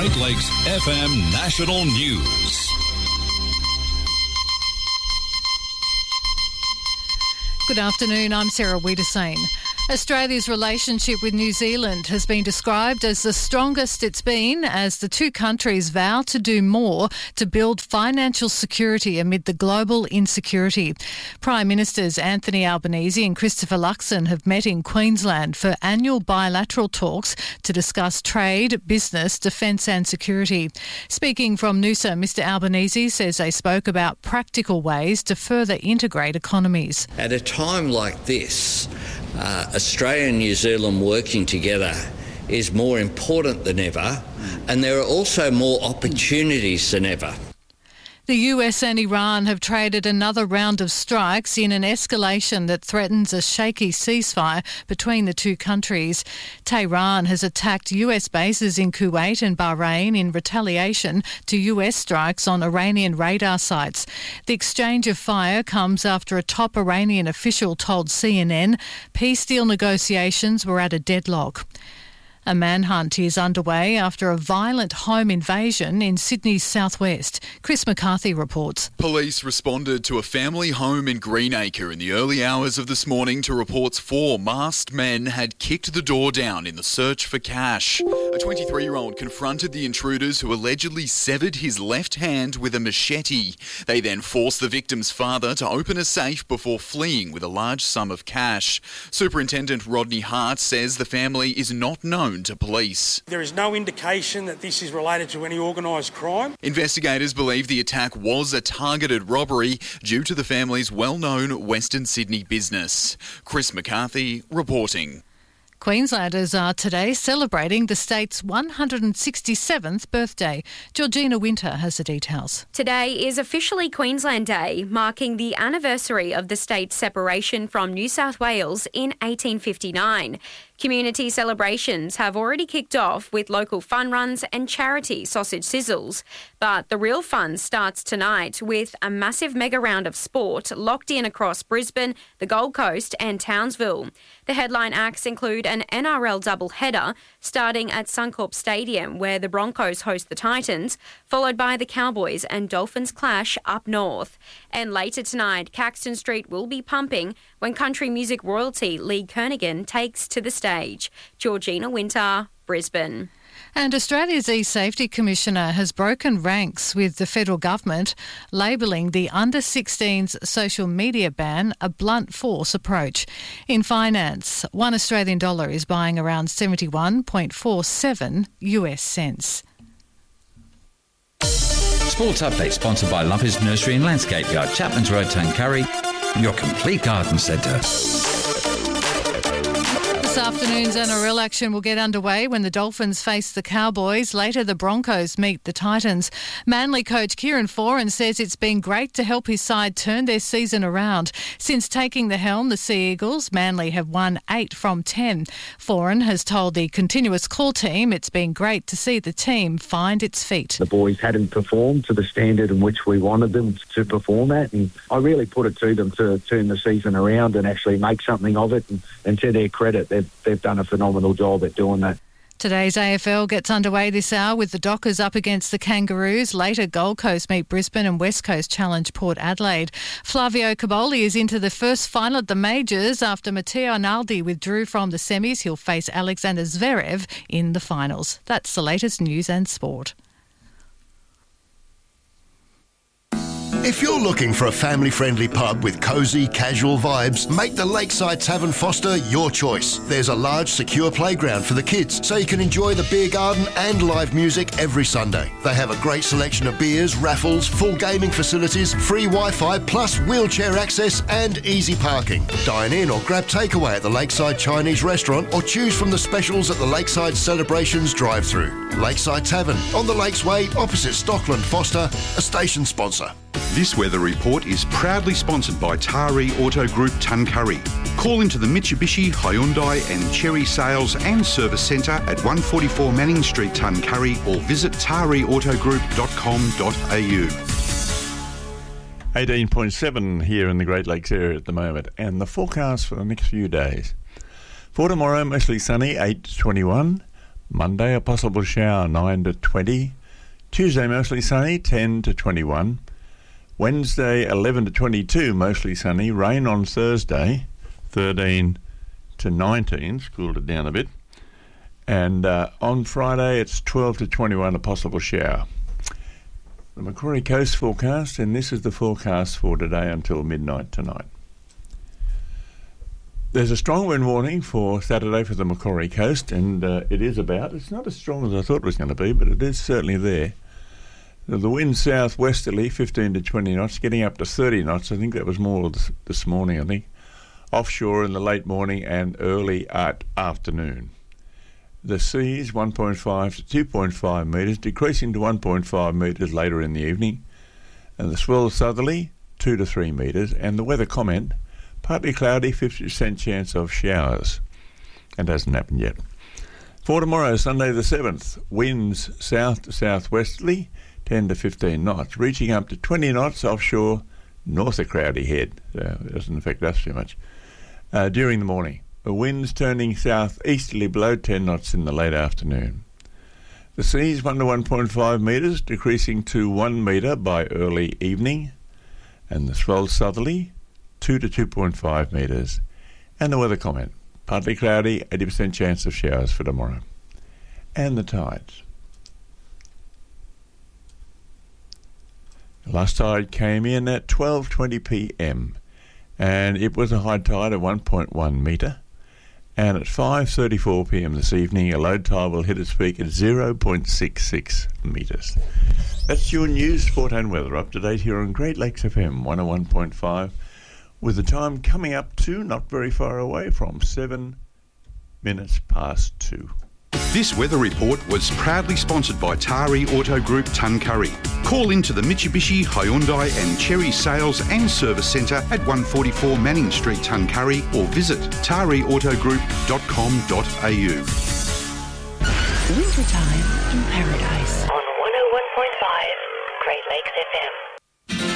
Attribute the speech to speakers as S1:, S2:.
S1: Great Lakes FM National News.
S2: Good afternoon, I'm Sarah Wiedersane. Australia's relationship with New Zealand has been described as the strongest it's been as the two countries vow to do more to build financial security amid the global insecurity. Prime Ministers Anthony Albanese and Christopher Luxon have met in Queensland for annual bilateral talks to discuss trade, business, defence and security. Speaking from Noosa, Mr Albanese says they spoke about practical ways to further integrate economies.
S3: At a time like this, Australia and New Zealand working together is more important than ever, and there are also more opportunities than ever.
S2: The US and Iran have traded another round of strikes in an escalation that threatens a shaky ceasefire between the two countries. Tehran has attacked US bases in Kuwait and Bahrain in retaliation to US strikes on Iranian radar sites. The exchange of fire comes after a top Iranian official told CNN peace deal negotiations were at a deadlock. A manhunt is underway after a violent home invasion in Sydney's southwest. Chris McCarthy reports.
S4: Police responded to a family home in Greenacre in the early hours of this morning to reports 4 masked men had kicked the door down in the search for cash. A 23-year-old confronted the intruders who allegedly severed his left hand with a machete. They then forced the victim's father to open a safe before fleeing with a large sum of cash. Superintendent Rodney Hart says the family is not known to police.
S5: There is no indication that this is related to any organised crime.
S4: Investigators believe the attack was a targeted robbery due to the family's well-known Western Sydney business. Chris McCarthy reporting.
S2: Queenslanders are today celebrating the state's 167th birthday. Georgina Winter has the details.
S6: Today is officially Queensland Day, marking the anniversary of the state's separation from New South Wales in 1859. Community celebrations have already kicked off with local fun runs and charity sausage sizzles. But the real fun starts tonight with a massive mega round of sport locked in across Brisbane, the Gold Coast and Townsville. The headline acts include an NRL doubleheader starting at Suncorp Stadium where the Broncos host the Titans, followed by the Cowboys and Dolphins clash up north. And later tonight, Caxton Street will be pumping when country music royalty Lee Kernaghan takes to the stage. Georgina Winter, Brisbane.
S2: And Australia's E-Safety Commissioner has broken ranks with the federal government, labelling the under-16s social media ban a blunt force approach. In finance, $1 Australian is buying around 71.47 US cents.
S7: Sports Update sponsored by Lumpy's Nursery and Landscape Yard, Chapman's Road, Tuncurry, your complete garden centre.
S2: This afternoon's NRL action will get underway when the Dolphins face the Cowboys. Later, the Broncos meet the Titans. Manly coach Kieran Foran says it's been great to help his side turn their season around. Since taking the helm, the Sea Eagles, Manly have won 8 from 10. Foran has told the Continuous Call team it's been great to see the team find its feet.
S8: The boys hadn't performed to the standard in which we wanted them to perform at, and I really put it to them to turn the season around and actually make something of it, and to their credit, they've done a phenomenal job at doing that.
S2: Today's AFL gets underway this hour with the Dockers up against the Kangaroos. Later, Gold Coast meet Brisbane and West Coast challenge Port Adelaide. Flavio Caboli is into the first final at the majors after Matteo Naldi withdrew from the semis. He'll face Alexander Zverev in the finals. That's the latest news and sport.
S9: If you're looking for a family-friendly pub with cosy, casual vibes, make the Lakeside Tavern Foster your choice. There's a large, secure playground for the kids, so you can enjoy the beer garden and live music every Sunday. They have a great selection of beers, raffles, full gaming facilities, free Wi-Fi, plus wheelchair access and easy parking. Dine in or grab takeaway at the Lakeside Chinese Restaurant or choose from the specials at the Lakeside Celebrations drive-thru. Lakeside Tavern, on the Lakes Way, opposite Stockland Foster, a station sponsor.
S10: This weather report is proudly sponsored by Taree Auto Group Tuncurry. Call into the Mitsubishi, Hyundai and Chery Sales and Service Centre at 144 Manning Street, Tuncurry, or visit tareeautogroup.com.au.
S11: 18.7 here in the Great Lakes area at the moment, and the forecast for the next few days. For tomorrow, mostly sunny, 8 to 21. Monday, a possible shower, 9 to 20. Tuesday, mostly sunny, 10 to 21. Wednesday, 11 to 22, mostly sunny. Rain on Thursday, 13 to 19, cooled it down a bit. And on Friday, it's 12 to 21, a possible shower. The Macquarie Coast forecast, and this is the forecast for today until midnight tonight. There's a strong wind warning for Saturday for the Macquarie Coast, and it's not as strong as I thought it was going to be, but it is certainly there. The wind southwesterly, 15 to 20 knots, getting up to 30 knots. I think that was more this morning, I think. Offshore in the late morning and early afternoon. The seas, 1.5 to 2.5 metres, decreasing to 1.5 metres later in the evening. And the swell southerly, 2 to 3 metres. And the weather comment, partly cloudy, 50% chance of showers. And hasn't happened yet. For tomorrow, Sunday the 7th, winds south to southwesterly, 10 to 15 knots, reaching up to 20 knots offshore north of Crowdy Head. It doesn't affect us too much. During the morning, the winds turning southeasterly below 10 knots in the late afternoon. The seas 1 to 1.5 metres, decreasing to 1 metre by early evening. And the swell southerly, 2 to 2.5 metres. And the weather comment, partly cloudy, 80% chance of showers for tomorrow. And the tides. The last tide came in at 12:20 p.m. and it was a high tide of 1.1 metre. And at 5:34 p.m. this evening, a low tide will hit its peak at 0.66 metres. That's your news, sport and weather up to date here on Great Lakes FM 101.5, with the time coming up to not very far away from 7 minutes past 2.
S10: This weather report was proudly sponsored by Tari Auto Group Tuncurry. Call into the Mitsubishi, Hyundai and Cherry Sales and Service Centre at 144 Manning Street, Tuncurry, or visit tariautogroup.com.au.
S12: Wintertime in Paradise on 101.5 Great Lakes FM.